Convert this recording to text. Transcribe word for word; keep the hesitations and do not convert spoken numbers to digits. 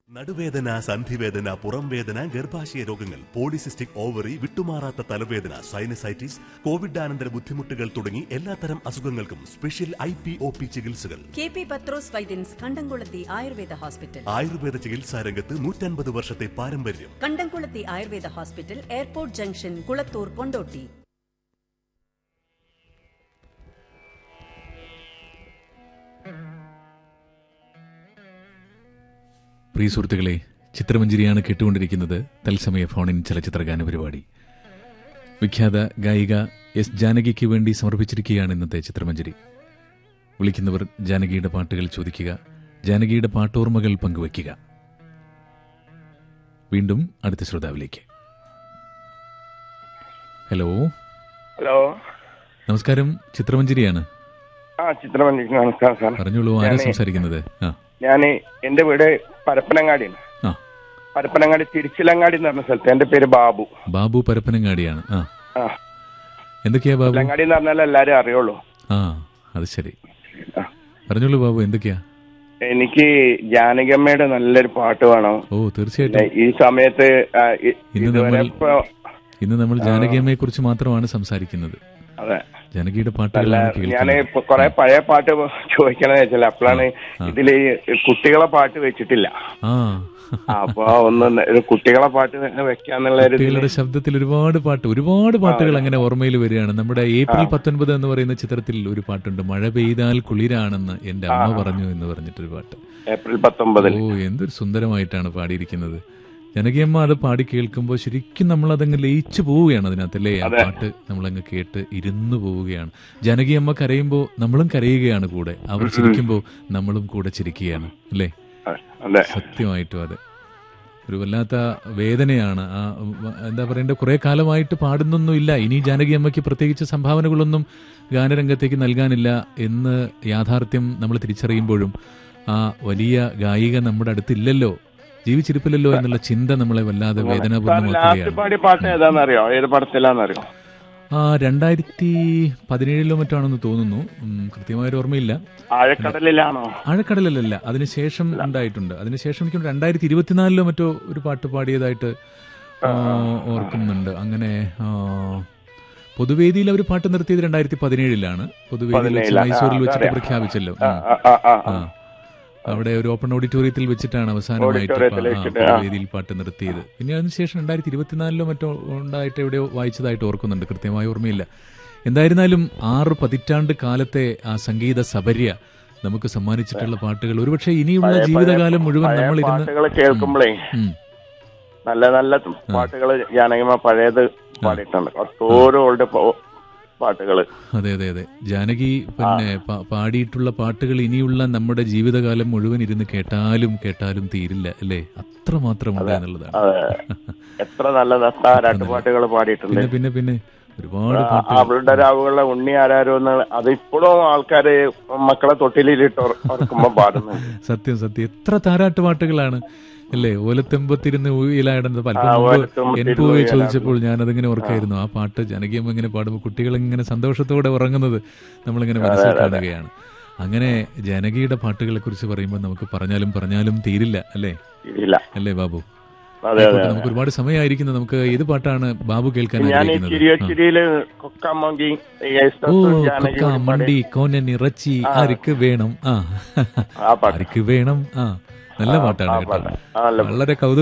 നടുവേദന, സന്ധിവേദന, പുറംവേദന, ഗർഭാശയ രോഗങ്ങൾ, പോളിസിസ്റ്റിക് ഓവറി, വിട്ടുമാറാത്ത തലവേദന, സൈനസൈറ്റിസ്, കോവിഡാനന്തര ബുദ്ധിമുട്ടുകൾ തുടങ്ങി എല്ലാത്തരം അസുഖങ്ങൾക്കും special I P O P ചികിത്സകൾ. കെ പി പത്രോസ് വൈദ്യൻസ് കണ്ടംകുളത്തി ആയുർവേദ ഹോസ്പിറ്റൽ. ആയുർവേദ ചികിത്സാ രംഗത്ത് നൂറ്റൻപത് വർഷത്തെ പാരമ്പര്യം. കണ്ടംകുളത്തി Ayurveda hospital, airport junction, Kulathur, Kondotty. പ്രിയ സുഹൃത്തുക്കളെ, ചിത്രമഞ്ജരിയാണ് കേട്ടുകൊണ്ടിരിക്കുന്നത്. തത്സമയ ഫോണിൻ ചലച്ചിത്ര ഗാന പരിപാടി. വിഖ്യാത ഗായിക എസ് ജാനകിക്ക് വേണ്ടി സമർപ്പിച്ചിരിക്കുകയാണ് ഇന്നത്തെ ചിത്രമഞ്ജരി. വിളിക്കുന്നവർ ജാനകിയുടെ പാട്ടുകൾ ചോദിക്കുക, ജാനകിയുടെ പാട്ടോർമ്മകൾ പങ്കുവയ്ക്കുക. വീണ്ടും അടുത്ത ശ്രോതാവിലേക്ക്. ഹലോ ഹലോ, നമസ്കാരം. ചിത്രമഞ്ജരിയാണ്. ആ ചിത്രമഞ്ജരി, നമസ്കാരം സാർ. പറഞ്ഞോളൂ, ആരാ സംസാരിക്കുന്നത്? ആ ഞാൻ എന്റെ വീട് പരപ്പനങ്ങാടിയാണ്. ആ പരപ്പനങ്ങാടി തിരുച്ചിലങ്ങാടി എന്ന് പറഞ്ഞ സ്ഥലത്ത്. എന്റെ പേര് ബാബു. ബാബു പരപ്പനങ്ങാടിയാണ്. ആ ആ എന്തൊക്കെയാ ബാബു? തിരുച്ചിലങ്ങാടി എന്ന് പറഞ്ഞാൽ എല്ലാരും അറിയുള്ളൂ. ആ അത് ശരി. പറഞ്ഞോളൂ ബാബു, എന്തൊക്കെയാ? എനിക്ക് ജാനകിയമ്മയുടെ നല്ലൊരു പാട്ട് വേണം. ഓ തീർച്ചയായിട്ടും. ഈ സമയത്ത് ഇന്ന് നമ്മൾ ഇന്ന് നമ്മൾ ജാനകിയമ്മയെ കുറിച്ച് മാത്രമാണ് സംസാരിക്കുന്നത്. അതെ, ജാനകിയുടെ പാട്ടുകളാണ്. ഞാൻ കൊറേ പഴയ പാട്ട് ചോദിക്കണമെന്ന് വെച്ചാൽ അപ്പോഴാണ് ഇതില് കുട്ടികളെ പാട്ട് വെച്ചിട്ടില്ല. ആ അപ്പൊ ഒന്ന് ഒരു കുട്ടികളെ പാട്ട് വെക്കാന്നുള്ള കുട്ടികളുടെ ശബ്ദത്തിൽ ഒരുപാട് പാട്ട് ഒരുപാട് പാട്ടുകൾ അങ്ങനെ ഓർമ്മയിൽ വരികയാണ്. നമ്മുടെ ഏപ്രിൽ പത്തൊൻപത് എന്ന് പറയുന്ന ചിത്രത്തിൽ ഒരു പാട്ടുണ്ട്, മഴ പെയ്താൽ കുളിരാണെന്ന് എന്റെ അമ്മ പറഞ്ഞു എന്ന് പറഞ്ഞിട്ടൊരു പാട്ട്. ഏപ്രിൽ പത്തൊമ്പതിൽ. ഓ എന്തൊരു സുന്ദരമായിട്ടാണ് പാടിയിരിക്കുന്നത്. ജനകിയമ്മ അത് പാടി കേൾക്കുമ്പോൾ ശരിക്കും നമ്മൾ അതങ്ങ് ലയിച്ചു പോവുകയാണ് അതിനകത്തല്ലേ. ആ പാട്ട് നമ്മളങ്ങ് കേട്ട് ഇരുന്നു പോവുകയാണ്. ജനകിയമ്മ കരയുമ്പോൾ നമ്മളും കരയുകയാണ് കൂടെ, അവർ ചിരിക്കുമ്പോൾ നമ്മളും കൂടെ ചിരിക്കുകയാണ് അല്ലേ. സത്യമായിട്ടും അത് ഒരു വല്ലാത്ത വേദനയാണ്. ആ എന്താ പറയണ്ട, കുറെ കാലമായിട്ട് പാടുന്നൊന്നുമില്ല. ഇനി ജാനകിയമ്മയ്ക്ക് പ്രത്യേകിച്ച് സംഭാവനകളൊന്നും ഗാനരംഗത്തേക്ക് നൽകാനില്ല എന്ന് യാഥാർത്ഥ്യം നമ്മൾ തിരിച്ചറിയുമ്പോഴും ആ വലിയ ഗായിക നമ്മുടെ അടുത്തില്ലല്ലോ, ജീവിച്ചിരിപ്പില്ലല്ലോ എന്നുള്ള ചിന്ത നമ്മളെ വല്ലാതെ വേദനാപൂർണ്ണമാക്കുകയാണ്. ആ രണ്ടായിരത്തി പതിനേഴിലോ മറ്റാണെന്ന് തോന്നുന്നു, കൃത്യമായൊരു ഓർമ്മയില്ല. ആഴക്കടലിലാണോ? ആഴക്കടലിലല്ല, അതിനുശേഷം ഉണ്ടായിട്ടുണ്ട്. അതിനുശേഷം എനിക്ക് രണ്ടായിരത്തി ഇരുപത്തിനാലിലോ മറ്റോ ഒരു പാട്ട് പാടിയതായിട്ട് ഓർക്കുന്നുണ്ട്. അങ്ങനെ പൊതുവേദിയിൽ അവർ പാട്ട് നിർത്തിയത് രണ്ടായിരത്തി പതിനേഴിലാണ്. പൊതുവേദിയിൽ വെച്ച് മൈസൂരിൽ വെച്ചിട്ട് പ്രഖ്യാപിച്ചല്ലോ. അവിടെ ഒരു ഓപ്പൺ ഓഡിറ്റോറിയത്തിൽ വെച്ചിട്ടാണ് അവസാനമായിട്ട് വേദിയിൽ പാട്ട് നിർത്തിയത്. പിന്നെ അതിനുശേഷം രണ്ടായിരത്തി ഇരുപത്തിനാലിലോ മറ്റോ ഉണ്ടായിട്ട് എവിടെയോ വായിച്ചതായിട്ട് ഓർക്കുന്നുണ്ട്, കൃത്യമായ ഓർമ്മയില്ല. എന്തായിരുന്നാലും ആറ് പതിറ്റാണ്ട് കാലത്തെ ആ സംഗീത സബര്യ നമുക്ക് സമ്മാനിച്ചിട്ടുള്ള പാട്ടുകൾ ഒരുപക്ഷെ ഇനിയുള്ള ജീവിതകാലം മുഴുവൻ നമ്മൾ ഇരുന്ന് കേൾക്കുമ്പോഴേ നല്ല നല്ല പാട്ടുകൾ ജാനകിയമ്മ പഴയത് പാടിയിട്ടുണ്ട്. ഓരോ ഓൾഡ് പാട്ടുകള്. അതെ അതെ അതെ ജാനകി പിന്നെ പാടിയിട്ടുള്ള പാട്ടുകൾ ഇനിയുള്ള നമ്മുടെ ജീവിതകാലം മുഴുവൻ ഇരുന്ന് കേട്ടാലും കേട്ടാലും തീരില്ല അല്ലേ. അത്രമാത്രം ഉണ്ട് എന്നുള്ളതാണ്. എത്ര നല്ല പാട്ടുകൾ പാടിയിട്ടുണ്ട്. പിന്നെ പിന്നെ ഒരുപാട് അവളുടെ രാവുകളുടെ ഉണ്ണി ആരാരോ അത് ഇപ്പോഴും ആൾക്കാര് മക്കളെ തൊട്ടിലിട്ട് ഓർക്കുമ്പോ പാടുന്നു. സത്യം സത്യം എത്ര താരാട്ട് പാട്ടുകളാണ് അല്ലേ. ഓലത്തെമ്പത്തിരുന്ന് ഊയിലാടുന്നത് പലപ്പോഴും എൻ പൂവെ ചോദിച്ചപ്പോൾ ഞാനതിങ്ങനെ ഓർക്കായിരുന്നു. ആ പാട്ട് ജനകീയം ഇങ്ങനെ പാടുമ്പോൾ കുട്ടികൾ ഇങ്ങനെ സന്തോഷത്തോടെ ഉറങ്ങുന്നത് നമ്മളിങ്ങനെ മനസ്സിൽ കാണുകയാണ്. അങ്ങനെ ജനകിയുടെ പാട്ടുകളെ കുറിച്ച് പറയുമ്പോൾ നമുക്ക് പറഞ്ഞാലും പറഞ്ഞാലും തീരില്ല അല്ലേ അല്ലേ ബാബു. നമുക്ക് ഒരുപാട് സമയമായിരിക്കുന്നത്. നമുക്ക് ഏത് പാട്ടാണ് ബാബു കേൾക്കാൻ മണ്ടി കോനൻ ഇറച്ചി ആർക്ക് വേണം? ആ ആർക്ക് വേണം? ആ നല്ല പാട്ടാണ് കേട്ടോ. വളരെ കൗതുക